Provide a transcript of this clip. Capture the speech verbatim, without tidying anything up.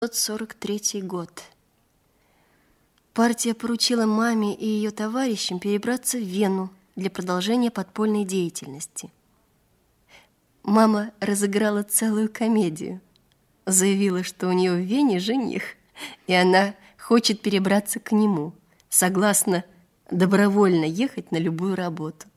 тысяча девятьсот сорок третий год. Партия поручила маме и ее товарищам перебраться в Вену для продолжения подпольной деятельности. Мама разыграла целую комедию. Заявила, что у нее в Вене жених, и она хочет перебраться к нему, согласна добровольно ехать на любую работу.